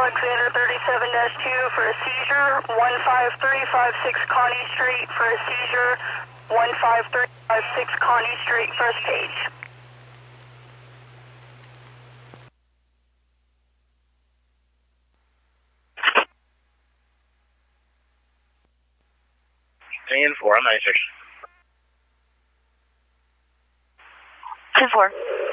Alexander 37-2 for a seizure, 15356 Connie Street for a seizure, 15356 Connie Street, first page. I'm 4, I'm 96. 10-4.